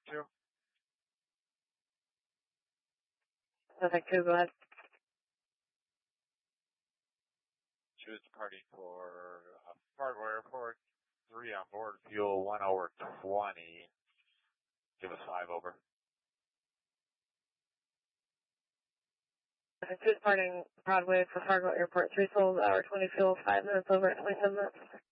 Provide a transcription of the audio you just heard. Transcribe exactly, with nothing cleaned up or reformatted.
two. Traffic two, go ahead. Two is departing for uh, Fargo Airport. Three on board, fuel one hour twenty. Give us five over. Traffic two departing Broadway for Fargo Airport. Three souls, hour twenty fuel, five minutes over at twenty-seven minutes.